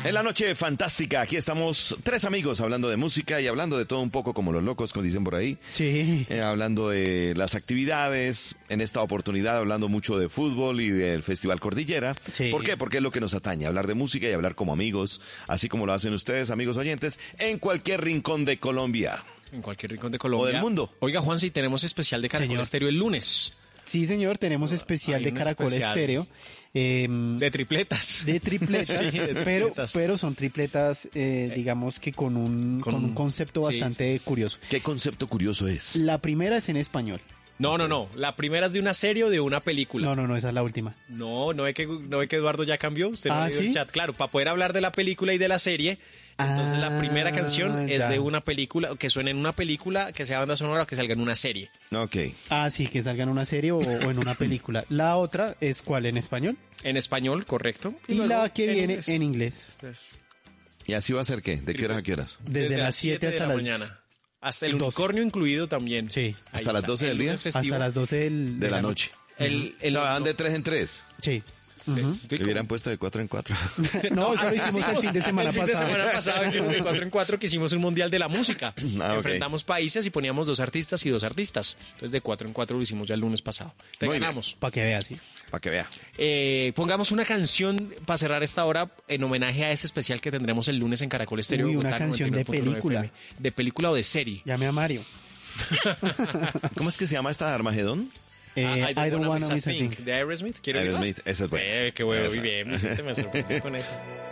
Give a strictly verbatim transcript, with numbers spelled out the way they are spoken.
En la noche fantástica, aquí estamos tres amigos hablando de música y hablando de todo un poco como los locos, como dicen por ahí. Sí. Eh, hablando de las actividades, en esta oportunidad hablando mucho de fútbol y del Festival Cordillera. Sí. ¿Por qué? Porque es lo que nos atañe, hablar de música y hablar como amigos, así como lo hacen ustedes, amigos oyentes, en cualquier rincón de Colombia. En cualquier rincón de Colombia. O del mundo. Oiga, Juan, si tenemos especial de Caracol Señor. Estéreo el lunes. Sí, señor, tenemos especial Hay de un Caracol especial. Estéreo. eh, De tripletas. de tripletas, Sí, de pero, tripletas. pero son tripletas, eh, digamos que con un, Con- con un concepto sí. bastante curioso. ¿Qué concepto curioso es? La primera es en español. No, no, no. La primera es de una serie o de una película. No, no, no, esa es la última. No, no ve que, no ve que Eduardo ya cambió. Usted no Ah, ha leído el ¿sí? chat. Claro, para poder hablar de la película y de la serie. Entonces la primera Ah, canción es ya. de una película, que suene en una película, que sea banda sonora o que salga en una serie. Ok. Ah, sí, que salga en una serie o, o en una película. La otra es ¿cuál? En español. En español, correcto. Y, luego la que viene inglés. en inglés. Pues, ¿Y así va a ser qué? ¿De qué horas a qué horas? Desde, las siete de hasta la las mañana. Hasta el doce. unicornio incluido también. Sí. Ahí ¿Hasta las está. doce del El día? lunes festivo. hasta las doce del- De la noche. El, el, No, van de tres en tres. Sí. Ujú. Que hubieran puesto de cuatro en cuatro. No, eso lo así hicimos el fin de semana el fin de pasado. semana pasado hicimos el cuatro en cuatro, que hicimos un mundial de la música. Ah, ok. Enfrentamos países y poníamos dos artistas y dos artistas. Entonces de cuatro en cuatro lo hicimos ya el lunes pasado. Te Muy bien. ganamos. Para que veas, sí. Para que vea. Eh, pongamos una canción para cerrar esta hora en homenaje a ese especial que tendremos el lunes en Caracol Estéreo. Uy, una Bogotá, canción de noventa y nueve punto nueve película. F M. De película o de serie. Llame a Mario. ¿Cómo es que se llama esta Armagedón? Eh, Ah, I don't wanna miss a thing. De Aerosmith. ¿Quiere oírla? Aerosmith, esa es buena. Eh, qué bueno, Esa. muy bien. Me, siento- me sorprendí con eso.